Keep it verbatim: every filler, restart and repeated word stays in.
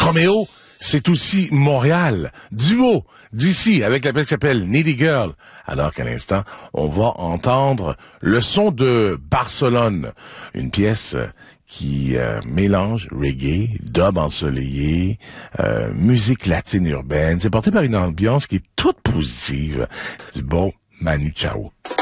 Roméo, c'est aussi Montréal. Duo, d'ici, avec la pièce qui s'appelle Needy Girl. Alors qu'à l'instant, on va entendre le son de Barcelone. Une pièce qui euh, mélange reggae, dub ensoleillé, euh, musique latine urbaine. C'est porté par une ambiance qui est toute positive. Du bon Manu Chao.